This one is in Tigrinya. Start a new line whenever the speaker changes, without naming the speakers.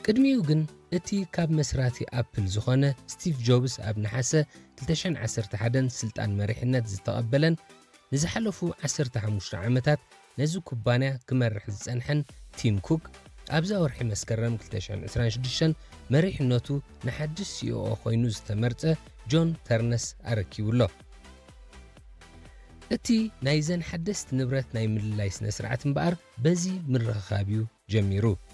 ቅድሚኡ ግን እቲ ካብ መስራቲ ኣፕል ዝኾነ ስቲቭ ጆብስ ኣብ ነሓሰ 2011 ስልጣን መሪሕነት ዝተቐበለን ንዝሓለፉ 15 ዓመታት ነዚ ኩባንያ ክመርሕ ዝጸንሐን ቲም ኩክ ኣብዛ ወርሒ መስከረም 2026 መሪሕነቱ ንሓድሽ ሲኢኦ ኮይኑ ዝተመርጸ ጆን ተርነስ ኣረኪቡሎ። እቲ ናይዘን ሓደስቲ ንብረት ናይ ምልላይ ስነ ስርዓት እምበኣር በዚ ምርኽኻብዩ ጀሚሩ።